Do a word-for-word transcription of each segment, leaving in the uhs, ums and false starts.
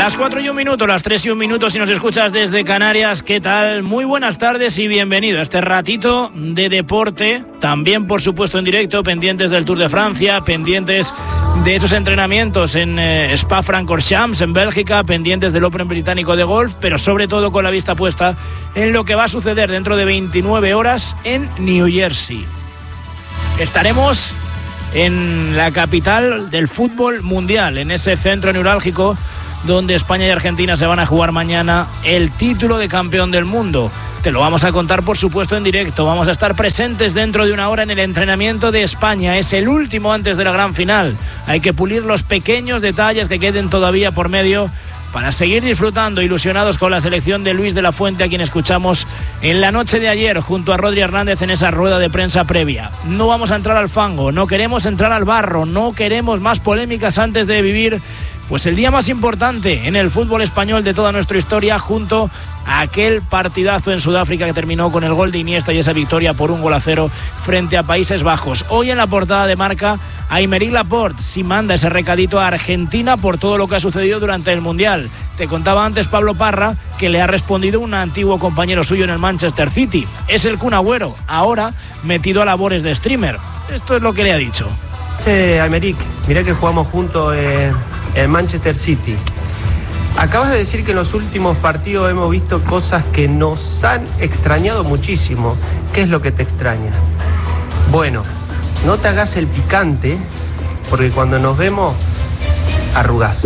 Las cuatro y un minuto, las tres y un minuto si nos escuchas desde Canarias. ¿Qué tal? Muy buenas tardes y bienvenido a este ratito de deporte. También, por supuesto, en directo, pendientes del Tour de Francia, pendientes de esos entrenamientos en eh, Spa-Francorchamps, en Bélgica, pendientes del Open británico de golf, pero sobre todo con la vista puesta en lo que va a suceder dentro de veintinueve horas en New Jersey. Estaremos en la capital del fútbol mundial, en ese centro neurálgico donde España y Argentina se van a jugar mañana el título de campeón del mundo. Te lo vamos a contar, por supuesto, en directo. Vamos a estar presentes dentro de una hora en el entrenamiento de España. Es el último antes de la gran final. Hay que pulir los pequeños detalles que queden todavía por medio para seguir disfrutando, ilusionados con la selección de Luis de la Fuente, a quien escuchamos en la noche de ayer junto a Rodri Hernández en esa rueda de prensa previa. No vamos a entrar al fango, no queremos entrar al barro, no queremos más polémicas antes de vivir pues el día más importante en el fútbol español de toda nuestra historia, junto a aquel partidazo en Sudáfrica que terminó con el gol de Iniesta y esa victoria por un gol a cero frente a Países Bajos. Hoy en la portada de Marca, Aymeric Laporte sí manda ese recadito a Argentina por todo lo que ha sucedido durante el Mundial. Te contaba antes Pablo Parra que le ha respondido un antiguo compañero suyo en el Manchester City. Es el Kun Agüero, ahora metido a labores de streamer. Esto es lo que le ha dicho. Sí, Aymeric, mirá que jugamos juntos en el Manchester City. Acabas de decir que en los últimos partidos hemos visto cosas que nos han extrañado muchísimo. ¿Qué es lo que te extraña? Bueno, no te hagas el picante, porque cuando nos vemos, arrugás.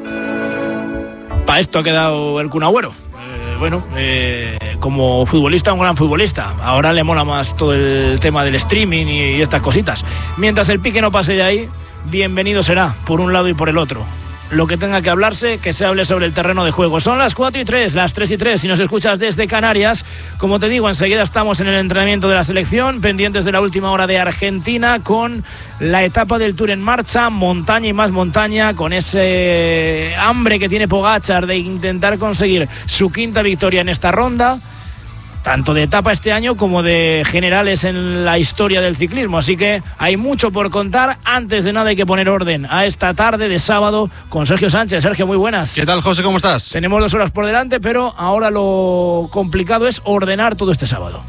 Para esto ha quedado el Kun Agüero. Eh, bueno, eh, como futbolista, un gran futbolista. Ahora le mola más todo el tema del streaming y, y estas cositas. Mientras el pique no pase de ahí, bienvenido será, por un lado y por el otro. Lo que tenga que hablarse, que se hable sobre el terreno de juego. Son las cuatro y tres, las tres y tres, si nos escuchas desde Canarias. Como te digo, enseguida estamos en el entrenamiento de la selección, pendientes de la última hora de Argentina, con la etapa del Tour en marcha, montaña y más montaña, con ese hambre que tiene Pogačar de intentar conseguir su quinta victoria en esta ronda, tanto de etapa este año como de generales en la historia del ciclismo. Así que hay mucho por contar. Antes de nada hay que poner orden a esta tarde de sábado con Sergio Sánchez. Sergio, muy buenas. ¿Qué tal, José? ¿Cómo estás? Tenemos dos horas por delante, pero ahora lo complicado es ordenar todo este sábado.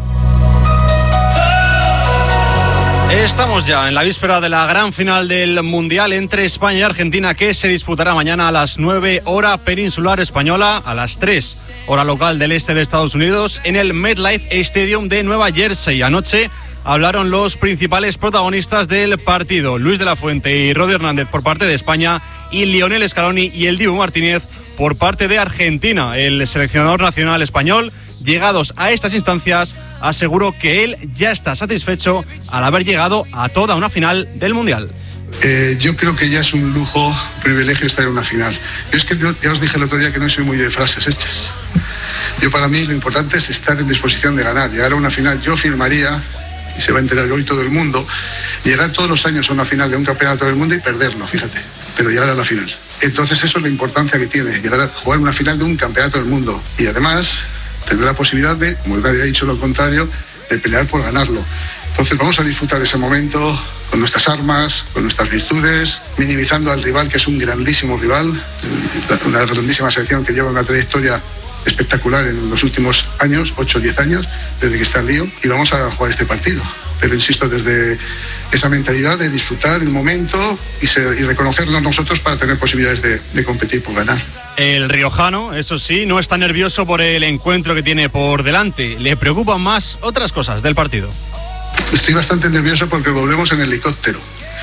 Estamos ya en la víspera de la gran final del Mundial entre España y Argentina, que se disputará mañana a las nueve hora peninsular española, a las tres hora local del este de Estados Unidos, en el MetLife Stadium de Nueva Jersey. Anoche hablaron los principales protagonistas del partido, Luis de la Fuente y Rodri Hernández por parte de España, y Lionel Scaloni y el Dibu Martínez por parte de Argentina. El seleccionador nacional español, llegados a estas instancias, aseguró que él ya está satisfecho al haber llegado a toda una final del Mundial. Eh, yo creo que ya es un lujo, un privilegio estar en una final. Yo es que yo, ya os dije el otro día que no soy muy de frases hechas. Yo, para mí, lo importante es estar en disposición de ganar. Llegar a una final, yo firmaría, y se va a enterar hoy todo el mundo, llegar todos los años a una final de un campeonato del mundo y perderlo, fíjate, pero llegar a la final. Entonces eso es la importancia que tiene, llegar a jugar una final de un campeonato del mundo. Y además tener la posibilidad de, como nadie ha dicho lo contrario, de pelear por ganarlo. Entonces vamos a disfrutar de ese momento con nuestras armas, con nuestras virtudes, minimizando al rival, que es un grandísimo rival, una grandísima selección que lleva una trayectoria espectacular en los últimos años, ocho o diez años, desde que está el lío, y vamos a jugar este partido. Pero insisto, desde esa mentalidad de disfrutar el momento y, ser, y reconocerlo nosotros para tener posibilidades de, de competir por ganar. El riojano, eso sí, no está nervioso por el encuentro que tiene por delante. Le preocupan más otras cosas del partido. Estoy bastante nervioso porque volvemos en helicóptero.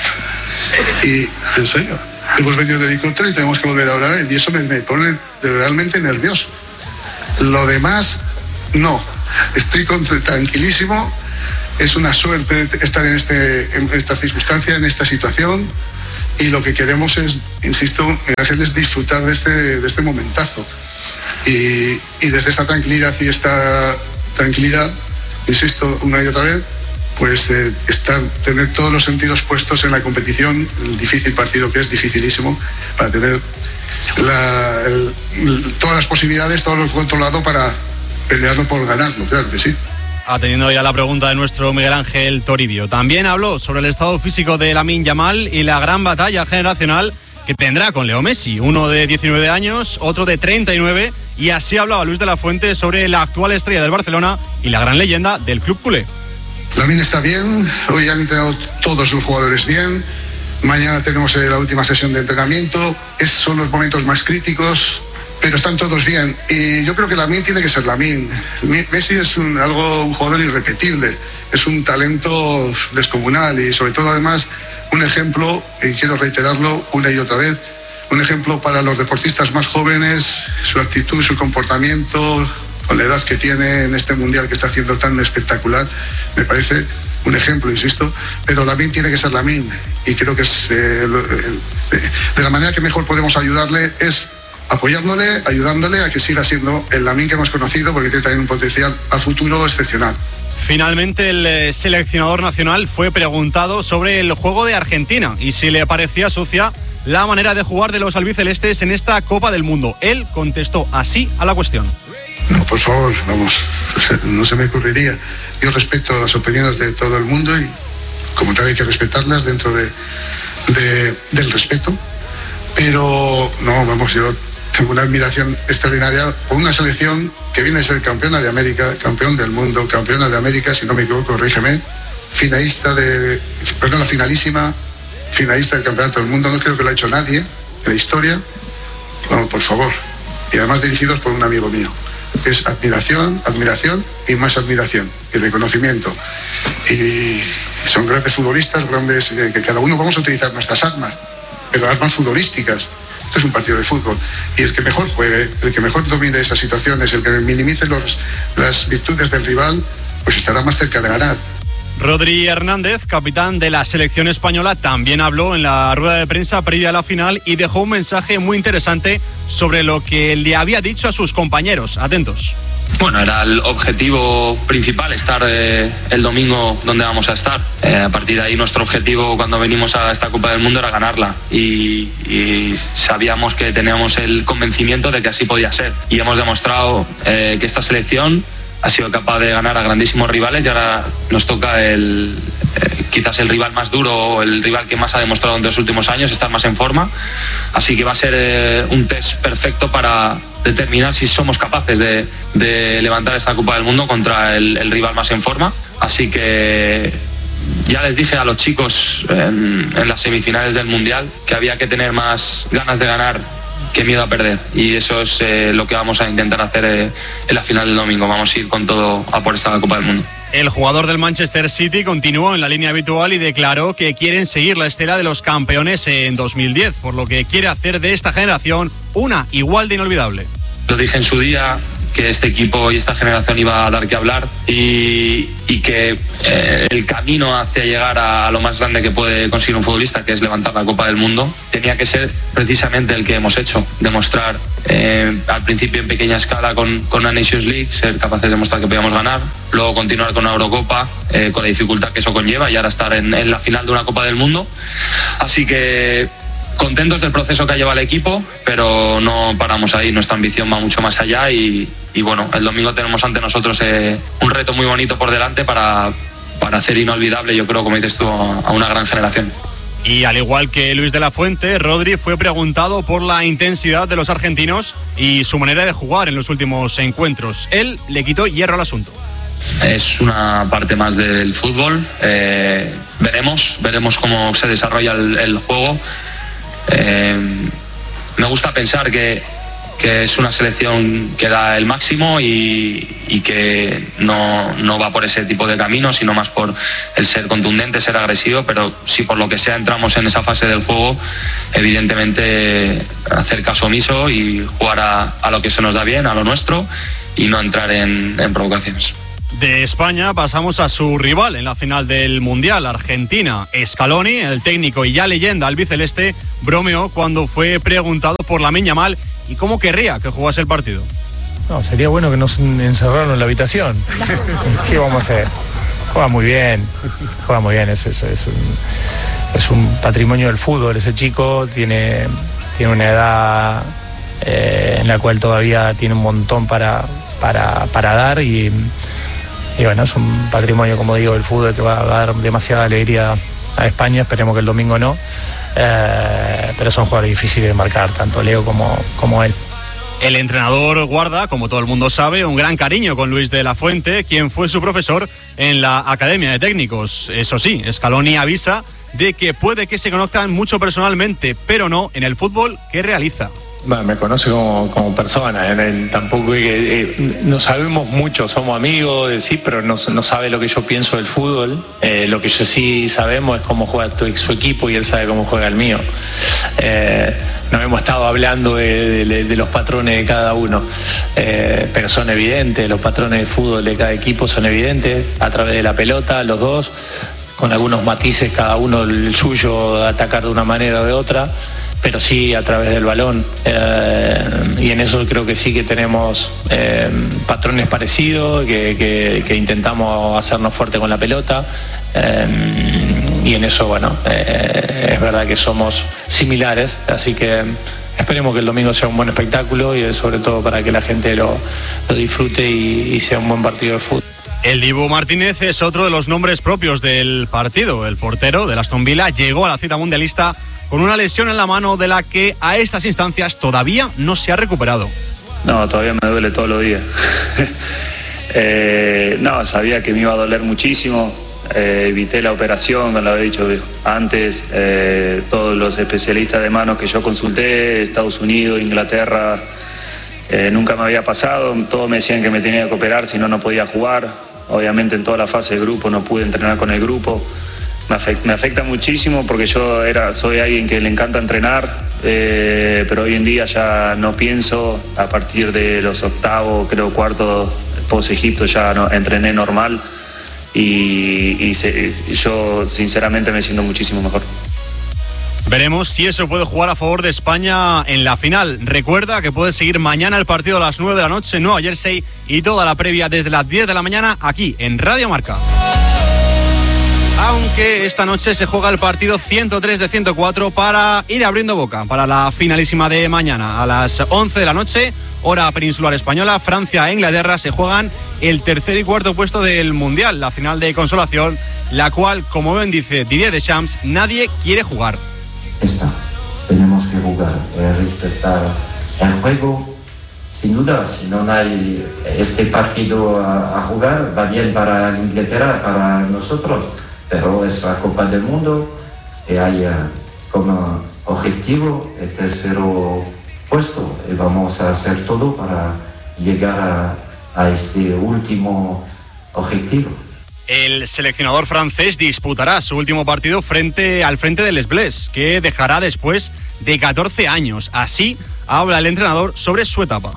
Y, en serio, hemos venido en helicóptero y tenemos que volver a hablar, y eso me, me pone realmente nervioso. Lo demás, no. Estoy tranquilísimo. Es una suerte estar en, este, en esta circunstancia, en esta situación. Y lo que queremos es, insisto, es disfrutar de este, de este momentazo. Y, y desde esta tranquilidad y esta tranquilidad, insisto, una y otra vez, pues eh, estar, tener todos los sentidos puestos en la competición, el difícil partido que es, dificilísimo, para tener la, el, todas las posibilidades, todo lo controlado para pelearlo por ganarlo, claro que sí. Atendiendo ya la pregunta de nuestro Miguel Ángel Toribio. También habló sobre el estado físico de Lamine Yamal y la gran batalla generacional que tendrá con Leo Messi, uno de diecinueve años, otro de treinta y nueve, y así hablaba Luis de la Fuente sobre la actual estrella del Barcelona y la gran leyenda del club culé. Lamine está bien, hoy han entrenado todos los jugadores bien, mañana tenemos la última sesión de entrenamiento, esos son los momentos más críticos, pero están todos bien, y yo creo que Lamine tiene que ser Lamine. Messi es un, algo, un jugador irrepetible, es un talento descomunal y sobre todo además un ejemplo, y quiero reiterarlo una y otra vez, un ejemplo para los deportistas más jóvenes, su actitud, su comportamiento, con la edad que tiene en este mundial que está haciendo tan espectacular, me parece un ejemplo, insisto, pero Lamine tiene que ser Lamine, y creo que es, eh, de la manera que mejor podemos ayudarle es apoyándole, ayudándole a que siga siendo el Lamine que hemos conocido, porque tiene también un potencial a futuro excepcional. Finalmente el seleccionador nacional fue preguntado sobre el juego de Argentina y si le parecía sucia la manera de jugar de los albicelestes en esta Copa del Mundo. Él contestó así a la cuestión. No, por favor, vamos, no se me ocurriría. Yo respeto las opiniones de todo el mundo y como tal hay que respetarlas dentro de, de, del respeto, pero no, vamos, yo tengo una admiración extraordinaria por una selección que viene a ser campeona de América, campeón del mundo, campeona de América, si no me equivoco, corrígeme, finalista de, perdón, la finalísima, finalista del campeonato del mundo, no creo que lo ha hecho nadie en la historia, vamos, por favor, y además dirigidos por un amigo mío. Es admiración, admiración y más admiración y reconocimiento. Y son grandes futbolistas, grandes, eh, que cada uno vamos a utilizar nuestras armas, pero armas futbolísticas. Esto es un partido de fútbol y el que mejor juegue, el que mejor domine esas situaciones, el que minimice los, las virtudes del rival, pues estará más cerca de ganar. Rodri Hernández, capitán de la selección española, también habló en la rueda de prensa previa a la final y dejó un mensaje muy interesante sobre lo que le había dicho a sus compañeros. Atentos. Bueno, era el objetivo principal, estar eh, el domingo donde vamos a estar. Eh, a partir de ahí nuestro objetivo cuando venimos a esta Copa del Mundo era ganarla y, y sabíamos que teníamos el convencimiento de que así podía ser. Y hemos demostrado eh, que esta selección ha sido capaz de ganar a grandísimos rivales y ahora nos toca el, eh, quizás el rival más duro o el rival que más ha demostrado en los últimos años, estar más en forma. Así que va a ser eh, un test perfecto para determinar si somos capaces de, de levantar esta Copa del Mundo contra el, el rival más en forma. Así que ya les dije a los chicos en, en las semifinales del Mundial que había que tener más ganas de ganar que miedo a perder, y eso es eh, lo que vamos a intentar hacer eh, en la final del domingo. Vamos a ir con todo a por esta Copa del Mundo. El jugador del Manchester City continuó en la línea habitual y declaró que quieren seguir la estela de los campeones en dos mil diez, por lo que quiere hacer de esta generación una igual de inolvidable. Lo dije en su día, que este equipo y esta generación iba a dar que hablar y, y que eh, el camino hacia llegar a, a lo más grande que puede conseguir un futbolista, que es levantar la Copa del Mundo, tenía que ser precisamente el que hemos hecho, demostrar eh, al principio en pequeña escala con, con una Nations League, ser capaces de demostrar que podíamos ganar, luego continuar con una Eurocopa eh, con la dificultad que eso conlleva y ahora estar en, en la final de una Copa del Mundo. Así que contentos del proceso que ha llevado el equipo, pero no paramos ahí, nuestra ambición va mucho más allá y, y bueno, el domingo tenemos ante nosotros eh, un reto muy bonito por delante para, para hacer inolvidable, yo creo, como dices tú, a una gran generación. Y al igual que Luis de la Fuente, Rodri fue preguntado por la intensidad de los argentinos y su manera de jugar en los últimos encuentros. Él le quitó hierro al asunto. Es una parte más del fútbol, eh, veremos, veremos cómo se desarrolla el, el juego. Eh, me gusta pensar que, que es una selección que da el máximo y, y que no, no va por ese tipo de camino, sino más por el ser contundente, ser agresivo, pero si por lo que sea entramos en esa fase del juego, evidentemente hacer caso omiso y jugar a, a lo que se nos da bien, a lo nuestro, y no entrar en, en provocaciones. De España pasamos a su rival en la final del Mundial, Argentina. Scaloni, el técnico y ya leyenda albiceleste, bromeó cuando fue preguntado por Lamine Yamal y cómo querría que jugase el partido. No, sería bueno que nos encerraran en la habitación. ¿Qué vamos a hacer? Juega muy bien, juega muy bien, es, es, es, un, es un patrimonio del fútbol. Ese chico tiene, tiene una edad eh, en la cual todavía tiene un montón para, para, para dar y... Y bueno, es un patrimonio, como digo, del fútbol que va a dar demasiada alegría a España, esperemos que el domingo no, eh, pero son jugadores difíciles de marcar, tanto Leo como, como él. El entrenador guarda, como todo el mundo sabe, un gran cariño con Luis de la Fuente, quien fue su profesor en la Academia de Técnicos. Eso sí, Scaloni avisa de que puede que se conozcan mucho personalmente, pero no en el fútbol que realiza. Bueno, me conoce como, como persona, en el, tampoco eh, eh, no sabemos mucho, somos amigos, eh, sí, pero no, no sabe lo que yo pienso del fútbol. Eh, lo que yo sí sabemos es cómo juega tu, su equipo y él sabe cómo juega el mío. Eh, no hemos estado hablando de, de, de los patrones de cada uno, eh, pero son evidentes, los patrones de fútbol de cada equipo son evidentes, a través de la pelota, los dos, con algunos matices, cada uno el suyo, atacar de una manera o de otra, pero sí a través del balón, eh, y en eso creo que sí que tenemos eh, patrones parecidos, que, que, que intentamos hacernos fuerte con la pelota, eh, y en eso, bueno, eh, es verdad que somos similares, así que esperemos que el domingo sea un buen espectáculo y sobre todo para que la gente lo, lo disfrute y, y sea un buen partido de fútbol. El Dibu Martínez es otro de los nombres propios del partido. El portero del Aston Villa llegó a la cita mundialista con una lesión en la mano de la que a estas instancias todavía no se ha recuperado. No, todavía me duele todos los días. eh, no, sabía que me iba a doler muchísimo. Eh, evité la operación, como lo había dicho antes. Eh, todos los especialistas de manos que yo consulté, Estados Unidos, Inglaterra, eh, nunca me había pasado. Todos me decían que me tenía que operar, si no, no podía jugar. Obviamente en toda la fase de grupo no pude entrenar con el grupo. Me afecta, me afecta muchísimo porque yo era, soy alguien que le encanta entrenar, eh, pero hoy en día ya no pienso. A partir de los octavos, creo cuartos, post Egipto ya no, entrené normal y, y se, yo sinceramente me siento muchísimo mejor. Veremos si eso puede jugar a favor de España en la final. Recuerda que puedes seguir mañana el partido a las nueve de la noche en Nueva Jersey y toda la previa desde las diez de la mañana aquí en Radio Marca. Aunque esta noche se juega el partido ciento tres de ciento cuatro para ir abriendo boca para la finalísima de mañana. A las once de la noche, hora peninsular española, Francia e Inglaterra se juegan el tercer y cuarto puesto del Mundial, la final de consolación, la cual, como bien dice Didier Deschamps, nadie quiere jugar. Esta, tenemos que jugar, eh, respetar el juego, sin duda. Si no hay este partido a, a jugar, va bien para Inglaterra, para nosotros. Pero es la Copa del Mundo y hay uh, como objetivo el tercero puesto y vamos a hacer todo para llegar a, a este último objetivo. El seleccionador francés disputará su último partido frente al frente del Les Bleus, que dejará después de catorce años. Así habla el entrenador sobre su etapa.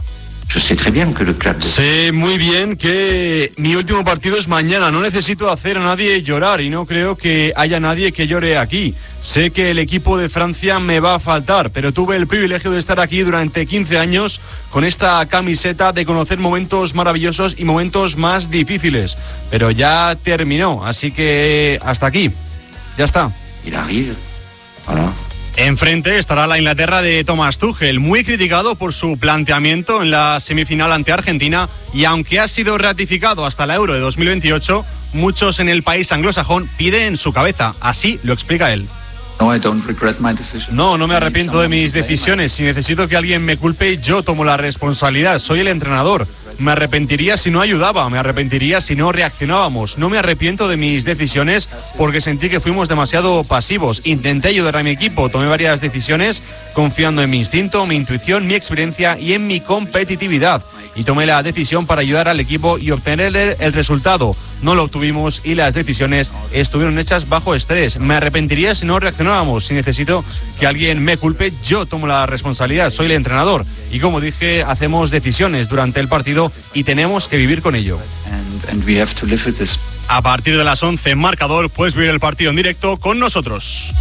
Sé muy bien que mi último partido es mañana. No necesito hacer a nadie llorar y no creo que haya nadie que llore aquí. Sé que el equipo de Francia me va a faltar, pero tuve el privilegio de estar aquí durante quince años con esta camiseta, de conocer momentos maravillosos y momentos más difíciles. Pero ya terminó, así que hasta aquí. Ya está. Il arrive. Voilà. Enfrente estará la Inglaterra de Thomas Tuchel, muy criticado por su planteamiento en la semifinal ante Argentina, y aunque ha sido ratificado hasta la Euro de dos mil veintiocho, muchos en el país anglosajón piden su cabeza. Así lo explica él. No, no me arrepiento de mis decisiones. Si necesito que alguien me culpe, yo tomo la responsabilidad. Soy el entrenador. Me arrepentiría si no ayudaba, me arrepentiría si no reaccionábamos. No me arrepiento de mis decisiones porque sentí que fuimos demasiado pasivos. Intenté ayudar a mi equipo, tomé varias decisiones confiando en mi instinto, mi intuición, mi experiencia y en mi competitividad. Y tomé la decisión para ayudar al equipo y obtener el resultado. No lo obtuvimos y las decisiones estuvieron hechas bajo estrés. Me arrepentiría si no reaccionábamos. Si necesito que alguien me culpe, yo tomo la responsabilidad. Soy el entrenador. Y como dije, hacemos decisiones durante el partido y tenemos que vivir con ello. And, and we have to live with this. A partir de las once, marcador, puedes vivir el partido en directo con nosotros.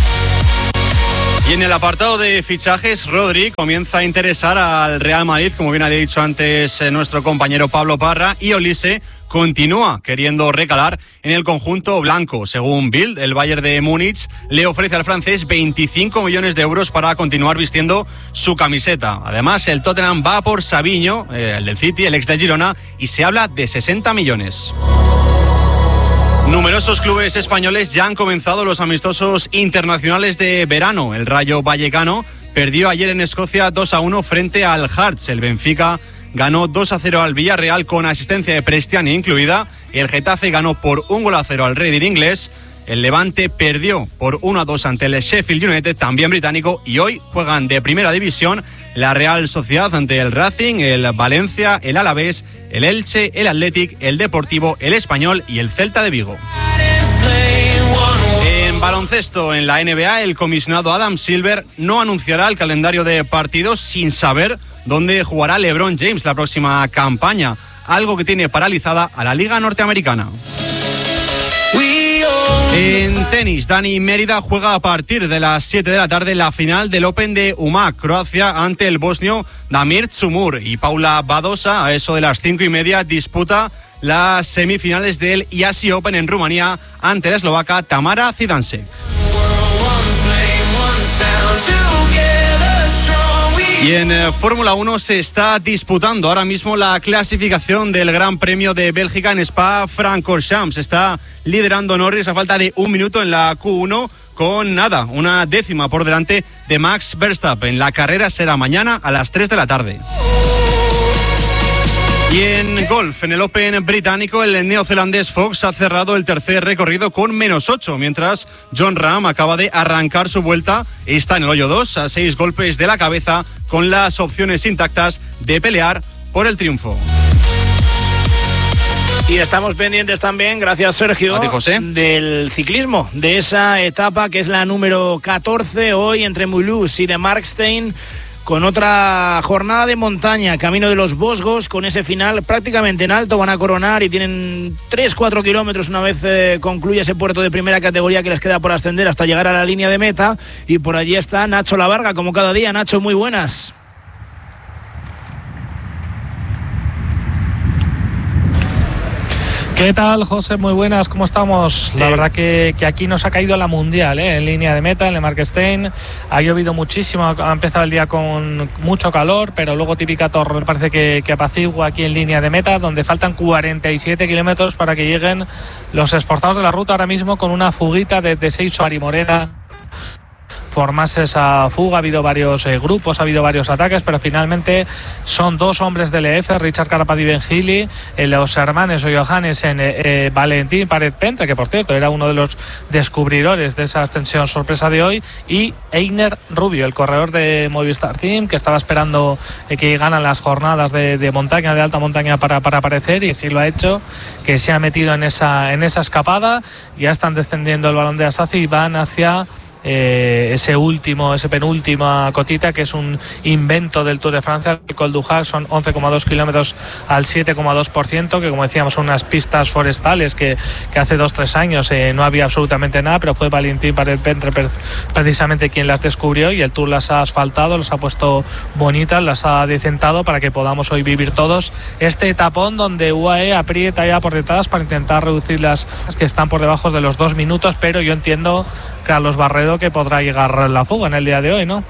Y en el apartado de fichajes, Rodri comienza a interesar al Real Madrid, como bien ha dicho antes nuestro compañero Pablo Parra, y Olise continúa queriendo recalar en el conjunto blanco. Según Bild, el Bayern de Múnich le ofrece al francés veinticinco millones de euros para continuar vistiendo su camiseta. Además, el Tottenham va por Savinho, eh, el del City, el ex del Girona, y se habla de sesenta millones. Numerosos clubes españoles ya han comenzado los amistosos internacionales de verano. El Rayo Vallecano perdió ayer en Escocia dos a uno frente al Hearts. El Benfica ganó dos a cero al Villarreal con asistencia de Prestiani incluida. El Getafe ganó por un gol a cero al Reading inglés. El Levante perdió por uno a dos ante el Sheffield United, también británico, y hoy juegan de primera división la Real Sociedad ante el Racing, el Valencia, el Alavés, el Elche, el Athletic, el Deportivo, el Español y el Celta de Vigo. En baloncesto, en la N B A, el comisionado Adam Silver no anunciará el calendario de partidos sin saber dónde jugará LeBron James la próxima campaña, algo que tiene paralizada a la Liga Norteamericana. En tenis, Dani Mérida juega a partir de las siete de la tarde la final del Open de Umag, Croacia, ante el bosnio Damir Tsumur, y Paula Badosa, a eso de las cinco y media, disputa las semifinales del I A S I Open en Rumanía ante la eslovaca Tamara Zidansek. Y en eh, Fórmula uno se está disputando ahora mismo la clasificación del Gran Premio de Bélgica en Spa-Francorchamps. Está liderando Norris a falta de un minuto en la Q uno con nada, una décima por delante de Max Verstappen. La carrera será mañana a las tres de la tarde. Y en golf, en el Open británico, el neozelandés Fox ha cerrado el tercer recorrido con menos ocho, mientras Jon Rahm acaba de arrancar su vuelta y está en el hoyo dos, a seis golpes de la cabeza, con las opciones intactas de pelear por el triunfo. Y estamos pendientes también, gracias Sergio, ¿A ti, José? del ciclismo, de esa etapa que es la número catorce hoy entre Mulhouse y de Markstein, con otra jornada de montaña, camino de los Vosgos, con ese final prácticamente en alto. Van a coronar y tienen tres cuatro kilómetros una vez eh, concluye ese puerto de primera categoría que les queda por ascender hasta llegar a la línea de meta. Y por allí está Nacho Lavarga, como cada día. Nacho, muy buenas. ¿Qué tal, José? Muy buenas, ¿cómo estamos? La verdad que, que aquí nos ha caído la mundial, ¿eh? En línea de meta, en el Markstein. Ha llovido muchísimo, ha empezado el día con mucho calor, pero luego típica torre parece que, que apacigua aquí en línea de meta, donde faltan cuarenta y siete kilómetros para que lleguen los esforzados de la ruta ahora mismo con una fuguita desde Seixo a Morena. Formarse esa fuga, ha habido varios eh, grupos, ha habido varios ataques, pero finalmente son dos hombres del E F, Richard Carapaz y Ben Healy, eh, los hermanos o Johannes en eh, eh, Valentín Paret Pentre, que por cierto era uno de los descubridores de esa ascensión sorpresa de hoy, y Einer Rubio, el corredor de Movistar Team, que estaba esperando eh, que ganan las jornadas de, de montaña, de alta montaña para, para aparecer, y sí lo ha hecho, que se ha metido en esa, en esa escapada. Ya están descendiendo el balón de Asazi y van hacia Eh, ese último, ese penúltima cotita, que es un invento del Tour de Francia, el Col du Hac. Son once coma dos kilómetros al siete coma dos por ciento, que como decíamos son unas pistas forestales que, que hace dos tres años eh, no había absolutamente nada, pero fue Valentín Paret Pentre precisamente quien las descubrió, y el Tour las ha asfaltado, las ha puesto bonitas, las ha decentado para que podamos hoy vivir todos este etapón donde U A E aprieta ya por detrás para intentar reducir las que están por debajo de los dos minutos, pero yo entiendo, Carlos Barredo, que podrá llegar la fuga en el día de hoy, ¿no?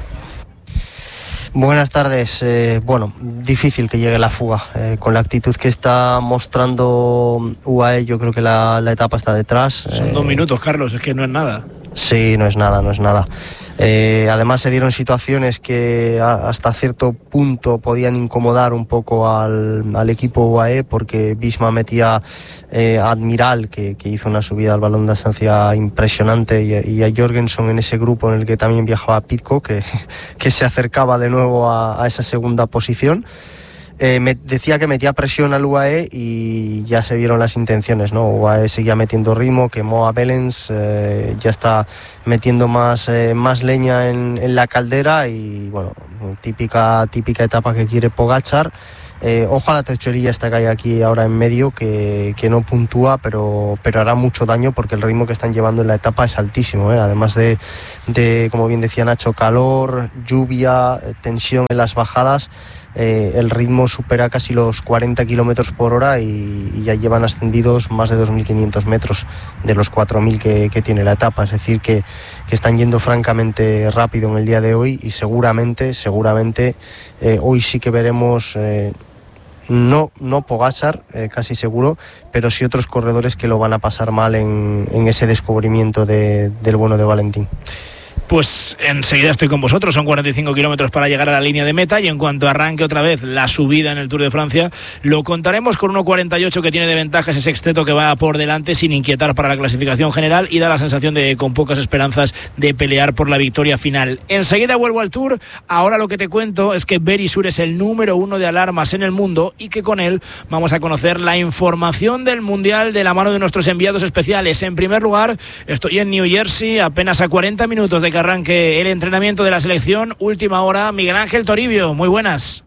Buenas tardes. Eh, bueno, difícil que llegue la fuga. Eh, con la actitud que está mostrando U A E, yo creo que la, la etapa está detrás. Son eh, dos minutos, Carlos, es que no es nada. Sí, no es nada, no es nada. Eh, además se dieron situaciones que a, hasta cierto punto podían incomodar un poco al, al equipo U A E, porque Visma metía eh, a Admiral, que, que hizo una subida al balón de distancia impresionante, y, y a Jorgensen en ese grupo en el que también viajaba Pidcock, que, que se acercaba de nuevo a, a esa segunda posición. Eh, me decía que metía presión al U A E y ya se vieron las intenciones, ¿no? U A E seguía metiendo ritmo, quemó a Belens, eh, ya está metiendo más, eh, más leña en, en la caldera, y bueno, típica, típica etapa que quiere Pogačar. Eh, ojo a la techoría esta que hay aquí ahora en medio, que, que no puntúa, pero, pero hará mucho daño, porque el ritmo que están llevando en la etapa es altísimo, ¿eh? Además de, de, como bien decía Nacho, calor, lluvia, tensión en las bajadas. Eh, el ritmo supera casi los cuarenta kilómetros por hora y, y ya llevan ascendidos más de dos mil quinientos metros de los cuatro mil que, que tiene la etapa. Es decir, que, que están yendo francamente rápido en el día de hoy, y seguramente, seguramente eh, hoy sí que veremos eh, no, no Pogačar, eh, casi seguro, pero sí otros corredores que lo van a pasar mal en, en ese descubrimiento de, del bueno de Valentín. Pues enseguida estoy con vosotros, son cuarenta y cinco kilómetros para llegar a la línea de meta y en cuanto arranque otra vez la subida en el Tour de Francia, lo contaremos con uno cuarenta y ocho que tiene de ventaja ese sexteto que va por delante sin inquietar para la clasificación general y da la sensación de con pocas esperanzas de pelear por la victoria final. Enseguida vuelvo al Tour, ahora lo que te cuento es que Verisur es el número uno de alarmas en el mundo y que con él vamos a conocer la información del Mundial de la mano de nuestros enviados especiales. En primer lugar, estoy en New Jersey, apenas a cuarenta minutos de que arranque el entrenamiento de la selección. Última hora, Miguel Ángel Toribio, muy buenas.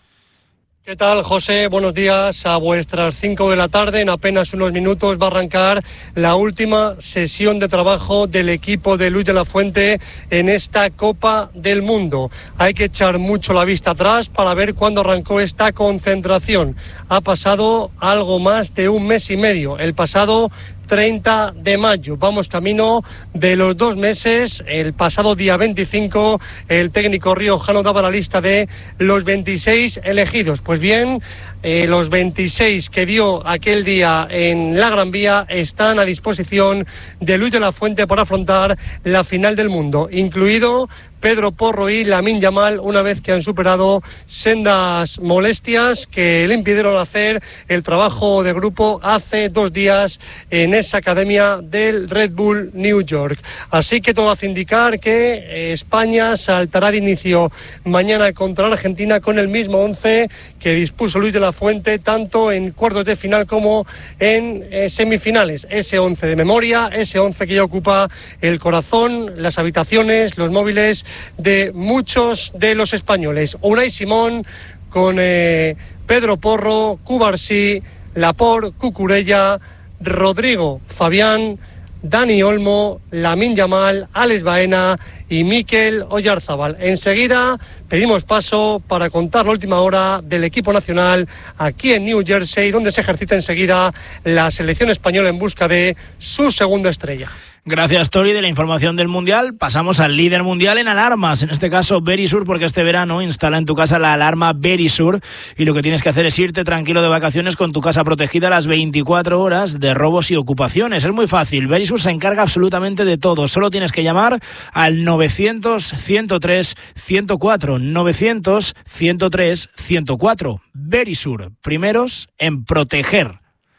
¿Qué tal, José? Buenos días. A vuestras cinco de la tarde, en apenas unos minutos, va a arrancar la última sesión de trabajo del equipo de Luis de la Fuente en esta Copa del Mundo. Hay que echar mucho la vista atrás para ver cuándo arrancó esta concentración. Ha pasado algo más de un mes y medio. El pasado treinta de mayo. Vamos camino de los dos meses. El pasado día veinticinco, el técnico riojano daba la lista de los veintiséis elegidos. Pues bien, eh, los veintiséis que dio aquel día en la Gran Vía están a disposición de Luis de la Fuente para afrontar la final del mundo, incluido Pedro Porro y Lamine Yamal, una vez que han superado sendas molestias que le impidieron hacer el trabajo de grupo hace dos días en esa academia del Red Bull New York. Así que todo hace indicar que España saltará de inicio mañana contra Argentina con el mismo once que dispuso Luis de la Fuente tanto en cuartos de final como en eh, semifinales. Ese once de memoria, ese once que ya ocupa el corazón, las habitaciones, los móviles de muchos de los españoles. Unai Simón con eh, Pedro Porro, Cubarsí, Laporte, Cucurella, Rodrigo, Fabián, Dani Olmo, Lamine Yamal, Alex Baena y Mikel Oyarzábal. Enseguida pedimos paso para contar la última hora del equipo nacional aquí en New Jersey, donde se ejercita enseguida la selección española en busca de su segunda estrella. Gracias, Tori, de la información del Mundial. Pasamos al líder mundial en alarmas, en este caso Verisur, porque este verano instala en tu casa la alarma Verisur y lo que tienes que hacer es irte tranquilo de vacaciones con tu casa protegida a las veinticuatro horas de robos y ocupaciones. Es muy fácil, Verisur se encarga absolutamente de todo. Solo tienes que llamar al novecientos, ciento tres, ciento cuatro, novecientos, ciento tres, ciento cuatro. Verisur, primeros en proteger.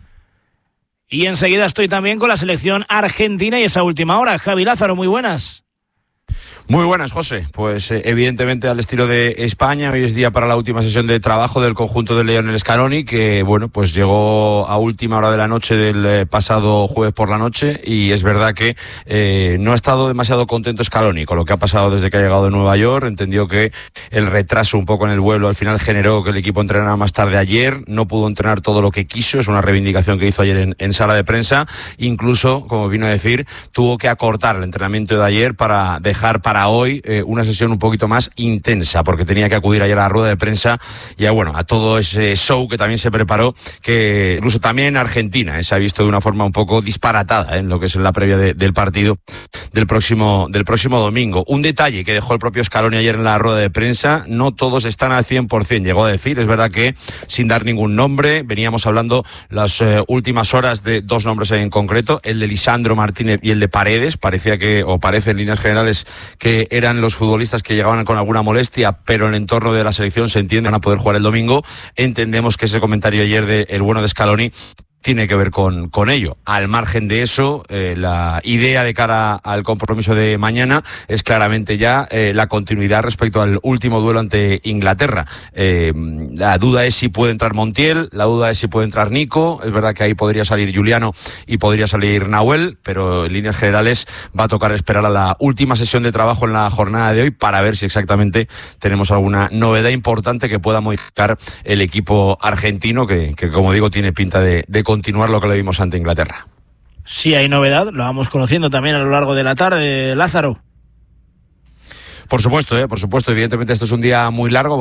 Y enseguida estoy también con la selección argentina y esa última hora. Javi Lázaro, muy buenas. Muy buenas, José. Pues eh, evidentemente al estilo de España, hoy es día para la última sesión de trabajo del conjunto de Lionel Scaloni, que bueno, pues llegó a última hora de la noche del eh, pasado jueves por la noche y es verdad que eh, no ha estado demasiado contento Scaloni con lo que ha pasado desde que ha llegado de Nueva York. Entendió que el retraso un poco en el vuelo al final generó que el equipo entrenara más tarde ayer, no pudo entrenar todo lo que quiso, es una reivindicación que hizo ayer en, en sala de prensa, incluso, como vino a decir, tuvo que acortar el entrenamiento de ayer para dejar para para hoy eh, una sesión un poquito más intensa, porque tenía que acudir ayer a la rueda de prensa y a, bueno, a todo ese show que también se preparó, que incluso también en Argentina eh, se ha visto de una forma un poco disparatada eh, en lo que es la previa de, del partido del próximo, del próximo domingo. Un detalle que dejó el propio Scaloni ayer en la rueda de prensa: no todos están al cien por ciento, llegó a decir. Es verdad que sin dar ningún nombre, veníamos hablando las eh, últimas horas de dos nombres en concreto, el de Lisandro Martínez y el de Paredes. Parecía que, o parece en líneas generales, que eran los futbolistas que llegaban con alguna molestia, pero en el entorno de la selección se entiende van a poder jugar el domingo. Entendemos que ese comentario ayer de el bueno de Scaloni tiene que ver con, con ello. Al margen de eso, eh, la idea de cara al compromiso de mañana es claramente ya eh, la continuidad respecto al último duelo ante Inglaterra. Eh, la duda es si puede entrar Montiel, la duda es si puede entrar Nico. Es verdad que ahí podría salir Juliano y podría salir Nahuel, pero en líneas generales va a tocar esperar a la última sesión de trabajo en la jornada de hoy para ver si exactamente tenemos alguna novedad importante que pueda modificar el equipo argentino, que, que como digo, tiene pinta de, de continuar lo que le vimos ante Inglaterra. Sí hay novedad, lo vamos conociendo también a lo largo de la tarde, Lázaro. Por supuesto, eh, por supuesto, evidentemente esto es un día muy largo.